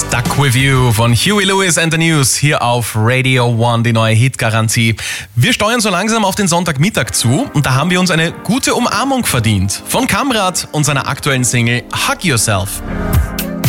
Stuck With You von Huey Lewis and the News hier auf Radio One, die neue Hitgarantie. Wir steuern so langsam auf den Sonntagmittag zu und da haben wir uns eine gute Umarmung verdient. Von Kamrat und seiner aktuellen Single Hug Yourself.